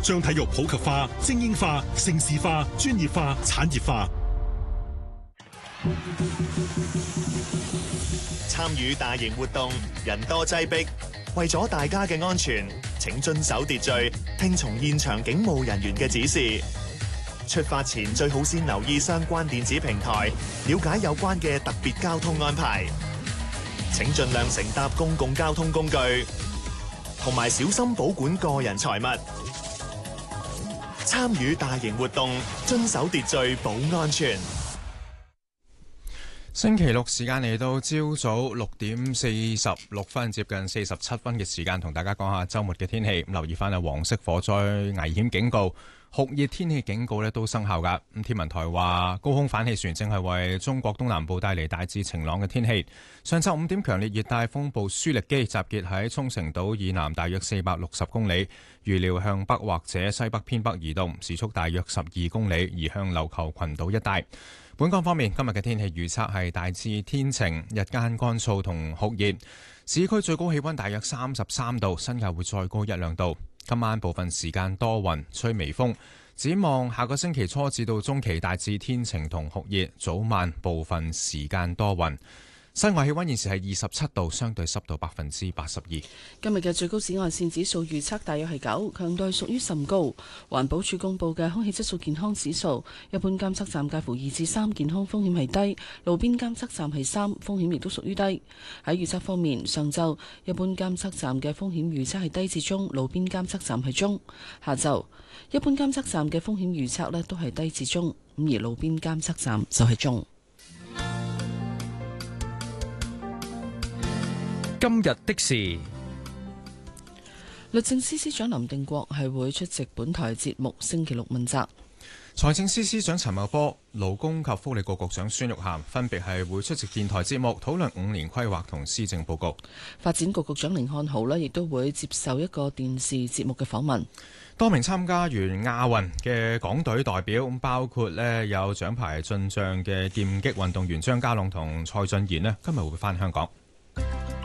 將體育普及化、精英化、盛事化、專業化、產業化。 參與大型活動，人多擠迫，為咗大家嘅安全，請遵守秩序，聽從現場警務人員嘅指示。出發前最好先留意相關電子平台，了解有關嘅特別交通安排。請盡量乘搭公共交通工具，同埋小心保管個人財物。參與大型活動，遵守秩序，保安全。 星期六時間嚟到朝早6:46，接近47分嘅時間，同大家講下週末嘅天氣。留意翻黃色火災危險警告、酷熱天氣警告都生效㗎。天文台話高空反氣旋正係為中國東南部帶嚟大致晴朗嘅天氣。上晝5點，強烈熱帶風暴舒力基集結喺沖繩島以南大約460公里，預料向北或者西北偏北移動，時速大約12公里，移向琉球群島一帶。本港方面，今日嘅天氣預測係大致天晴，日間乾燥同酷熱，市區最高氣溫大約33度，新界會再高1-2度。今晚部分時間多雲，吹微風。展望下個星期初至到中期，大致天晴同酷熱，早晚部分時間多雲。室外氣溫現時係27度，相對濕度82%。 今日嘅最高紫外線指數預測大約係9，強度屬於甚高。環保署公布嘅空氣質素健康指數，一般監測站介乎2至3，健康風險係低；路邊監測站係3，風險亦都屬於低。喺預測方面，上晝一般監測站嘅風險預測係低至中，路邊監測站係中；下晝一般監測站嘅風險預測呢都係低至中，咁而路邊監測站就係中。 今日的事， 律政司司長林定國係會出席本台節目星期六問責。 財政司司長陳茂波、勞工及福利局局長孫玉菡分別係會出席電台節目，討論5年規劃同施政報告。 發展局局長甯漢豪呢亦都會接受一個電視節目嘅訪問。 多名參加完亞運嘅港隊代表，包括有獎牌進帳嘅劍擊運動員張家朗同蔡俊賢，今日會返香港。